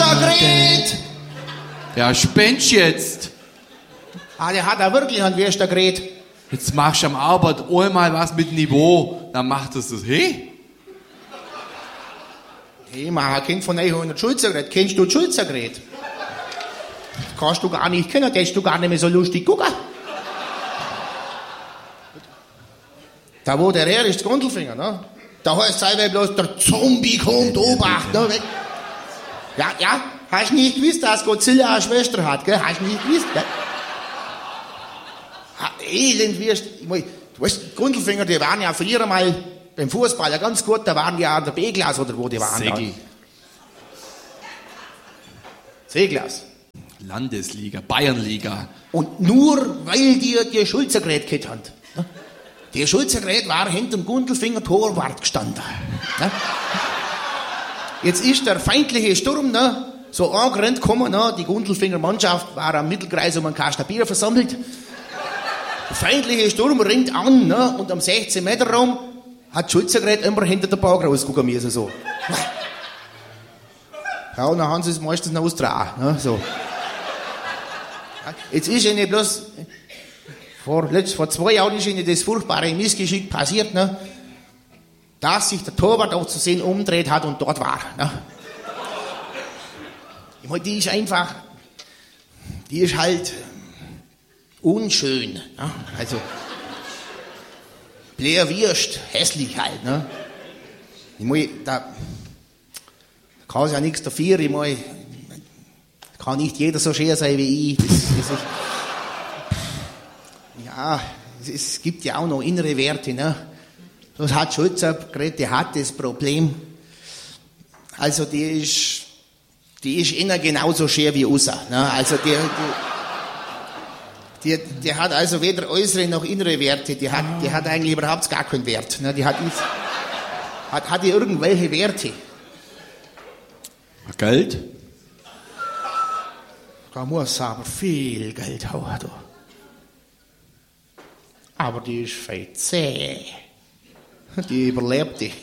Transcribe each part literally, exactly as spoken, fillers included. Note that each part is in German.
Wiestergret. Der spinnt jetzt. Ah, der hat da wirklich einen Wiestergret. Jetzt machst du am Arbeit einmal was mit Niveau, dann macht es das, hey? Hey, man hat Kind von euch und Schulzergret. Kennst du Schulzergret? Kannst du gar nicht kennen, kannst du gar nicht mehr so lustig gucken. Da wo der her ist, der Gundelfinger, ne? Da heißt es bloß, der Zombie kommt, Obacht, ne? Weg. Ja, ja, hast nicht gewusst, dass Godzilla eine Schwester hat, gell? Hast nicht gewusst, gell? Ha, elend wirst, ich mein, du weißt, Gundelfinger, die waren ja früher mal beim Fußball ja ganz gut, da waren die ja an der B-Klasse oder wo die waren. Segel. C-Klasse. Landesliga, Bayernliga. Und nur weil die die Schulzergret gehabt haben. Ne? Der Schulzergret war hinterm Gundelfinger Torwart gestanden. Ne? Jetzt ist der feindliche Sturm ne, so angerannt gekommen, ne? Die Gundelfinger Mannschaft war am Mittelkreis um einen Kasten Bier versammelt. Der feindliche Sturm ringt an ne? Und am sechzehn Meter Raum hat Schulzergret immer hinter der Bank rausgucken müssen. So. Ja, und dann haben sie es meistens noch ausgetragen. Ne? So. Jetzt ist ihnen bloß, vor, vor zwei Jahren ist ihnen das furchtbare Missgeschick passiert, ne? Dass sich der Torwart auch zu sehen umdreht hat und dort war. Ne? Ich meine, die ist einfach, die ist halt unschön. Ne? Also, blärwirst, hässlich halt. Ne? Ich meine, da kann sie ja nichts dafür, ich meine, kann nicht jeder so schön sein wie ich. Das, das ist, ja, es, es gibt ja auch noch innere Werte. Ne? Das hat Schulzergret, die hat das Problem. Also die ist, die ist innen genauso schön wie außen. Ne? Also die, die, die, die hat also weder äußere noch innere Werte. Die hat, die hat eigentlich überhaupt gar keinen Wert. Ne? Die hat, nicht, hat, hat die irgendwelche Werte. Geld? Da muss aber viel Geld haben. Du. Aber die ist feit zäh. Die überlebt die.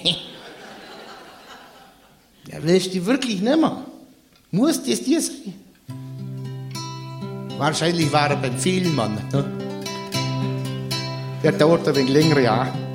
Ja, willst du die wirklich nicht mehr? Muss das dir sein? Wahrscheinlich war er beim Vielmann. Ne? Der dauert ein wenig länger, ja.